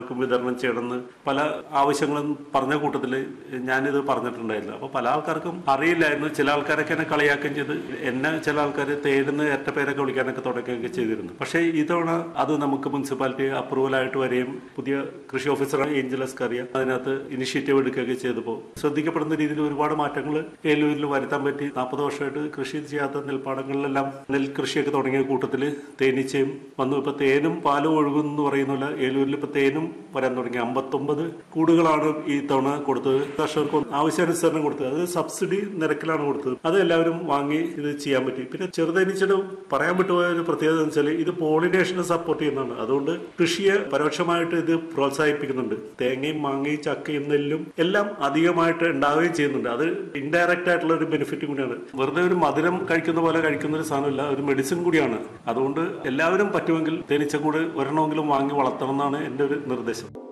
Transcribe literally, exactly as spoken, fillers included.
വിതരണം ചെയ്യണമെന്ന് പല ആവശ്യങ്ങളും പറഞ്ഞ കൂട്ടത്തിൽ ഞാനിത് പറഞ്ഞിട്ടുണ്ടായിരുന്നു. അപ്പോൾ പല ആൾക്കാർക്കും അറിയില്ലായിരുന്നു. ചില ആൾക്കാരൊക്കെ എന്നെ കളിയാക്കുകയും ചെയ്ത് എന്നെ ചില ആൾക്കാർ തേടുന്ന ഏറ്റ പേരൊക്കെ വിളിക്കാനൊക്കെ തുടക്കുകയൊക്കെ ചെയ്തിരുന്നു. പക്ഷേ ഇത്തവണ അത് നമുക്ക് മുനിസിപ്പാലിറ്റി അപ്രൂവൽ ആയിട്ട് വരികയും പുതിയ കൃഷി ഓഫീസർ ഏഞ്ചലസ് കറിയ അതിനകത്ത് ഇനിഷ്യേറ്റീവ് എടുക്കുകയൊക്കെ ചെയ്തപ്പോൾ ശ്രദ്ധിക്കപ്പെടുന്ന രീതിയിൽ ഒരുപാട് മാറ്റങ്ങൾ ഏലൂരിൽ വരുത്താൻ പറ്റി. നാൽപ്പത് വർഷമായിട്ട് കൃഷി ചെയ്യാത്ത നെൽപ്പാടങ്ങളിലെല്ലാം നെൽകൃഷിയൊക്കെ തുടങ്ങിയ കൂട്ടത്തിൽ തേനീച്ചയും വന്നു. ഇപ്പൊ തേനും പാലും ഒഴുകുന്നു പറയുന്നില്ല. ഏലൂരിൽ ഇപ്പൊ തേനും വരാൻ തുടങ്ങി. അമ്പത്തൊമ്പത് കൂടുകളാണ് ഈ തവണ കൊടുത്തത്. കർഷകർക്ക് ആവശ്യാനുസരണം കൊടുത്തത്. അത് സബ്സിഡി നിരക്കിലാണ് കൊടുത്തത്. അത് എല്ലാവരും വാങ്ങി ഇത് ചെയ്യാൻ പറ്റി. പിന്നെ ചെറുതേനീച്ചയുടെ പറയാൻ വിട്ടുപോയ ഒരു പ്രത്യേകത എന്ന് വെച്ചാൽ ഇത് പോളിനേഷനെ സപ്പോർട്ട് ചെയ്യുന്നതാണ്. അതുകൊണ്ട് കൃഷിയെ പരോക്ഷമായിട്ട് ഇത് പ്രോത്സാഹിപ്പിക്കുന്നുണ്ട്. തേങ്ങയും മാങ്ങയും ചക്കയും നെല്ലും എല്ലാം അധികമായിട്ട് ഉണ്ടാവുകയും ചെയ്യുന്നുണ്ട്. അത് ഇൻഡയറക്റ്റ് ആയിട്ടുള്ള ഒരു ബെനിഫിറ്റ് കൂടിയാണ്. വെറുതെ ഒരു മധുരം കഴിക്കുന്ന പോലെ കഴിക്കുന്ന ഒരു സാധനമല്ല, ഒരു മെഡിസിൻ കൂടിയാണ്. അതുകൊണ്ട് എല്ലാവരും പറ്റുമെങ്കിൽ തേനീച്ചക്കൂട് ഒരെണ്ണമെങ്കിലും വാങ്ങി വളർത്തണം എന്നാണ് എൻ്റെ ഒരു നിർദ്ദേശം.